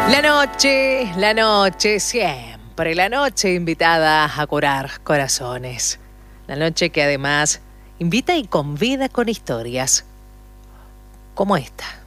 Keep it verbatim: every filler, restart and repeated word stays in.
La noche, la noche, siempre la noche invitada a curar corazones. La noche que además invita y convida con historias como esta.